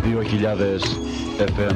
2000 FM.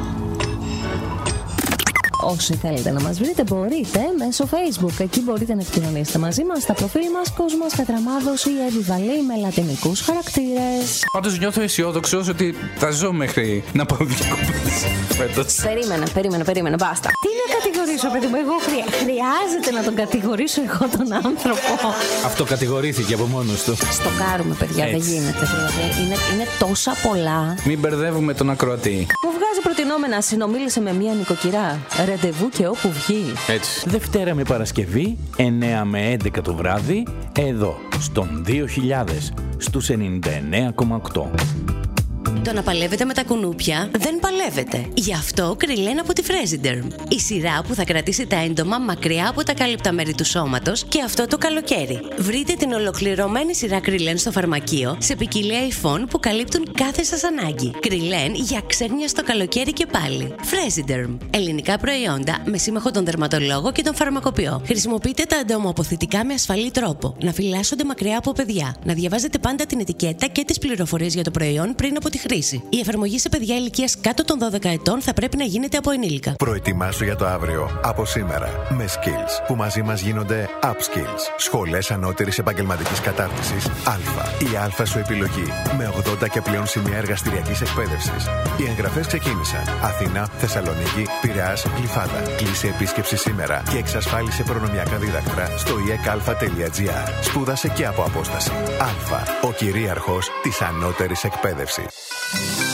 Όσοι θέλετε να μας βρείτε μπορείτε μέσω Facebook. Εκεί μπορείτε να επικοινωνήσετε μαζί μας στα προφίλ μας Κοσμάς Κατραμάδος ή Εύη Βαλή με λατινικούς χαρακτήρες. Πάντως νιώθω αισιόδοξος ότι θα ζω μέχρι να πάω διακοπές. Περίμενε, μπάστα. Τι να κατηγορήσω, παιδί μου, εγώ χρειάζεται να τον κατηγορήσω εγώ τον άνθρωπο. Αυτό κατηγορήθηκε από μόνος του. Στοκάρουμε, παιδιά, δεν γίνεται. Δηλαδή, είναι τόσα πολλά. Μην μπερδεύουμε τον ακροατή. Μου βγάζει προτινόμενα, συνομίλησε με μία νοικοκυρά. Ραντεβού και όπου βγει. Έτσι. Δευτέρα με Παρασκευή, 9 με 11 το βράδυ, εδώ, στον 2000, στους 99,8. Το να παλεύετε με τα κουνούπια δεν παλεύετε. Γι' αυτό Κριλέν από τη Fresiderm. Η σειρά που θα κρατήσει τα έντομα μακριά από τα κάλυπτα μέρη του σώματος και αυτό το καλοκαίρι. Βρείτε την ολοκληρωμένη σειρά Κριλέν στο φαρμακείο σε ποικιλία υφών που καλύπτουν κάθε σας ανάγκη. Κριλέν για ξέγνια στο καλοκαίρι και πάλι. Fresiderm. Ελληνικά προϊόντα με σύμμαχο τον δερματολόγο και τον φαρμακοποιό. Χρησιμοποιείτε τα εντομοαποθητικά με ασφαλή τρόπο. Να φυλάσσονται μακριά από παιδιά. Να διαβάζετε πάντα την ετικέτα και τις πληροφορίες για το προϊόν πριν από τη χρήση. Η εφαρμογή σε παιδιά ηλικίας κάτω των 12 ετών θα πρέπει να γίνεται από ενήλικα. Προετοιμάσου για το αύριο από σήμερα με Skills που μαζί μας γίνονται Upskills. Σχολές ανώτερης επαγγελματικής κατάρτισης Α. Η Α σου επιλογή με 80 και πλέον σημεία εργαστηριακής εκπαίδευσης. Οι εγγραφές ξεκίνησαν. Αθήνα, Θεσσαλονίκη, Πειραιάς, Γλυφάδα. Κλείσε επίσκεψη σήμερα και εξασφάλισε προνομιακά δίδακτρα στο iecalfa.gr. Σπούδασε και από απόσταση. Α. Ο κυρίαρχος της ανώτερης εκπαίδευσης.